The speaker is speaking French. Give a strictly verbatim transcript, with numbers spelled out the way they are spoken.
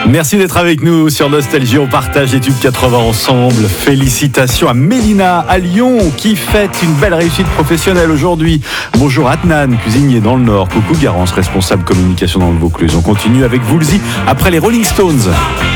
Merci d'être avec nous sur Nostalgie. On partage les tubes quatre-vingts ensemble. Félicitations à Mélina à Lyon qui fête une belle réussite professionnelle aujourd'hui. Bonjour Adnan, cuisinier dans le Nord. Coucou Garance, responsable communication dans le Vaucluse. On continue avec Woolsey après les Rolling Stones.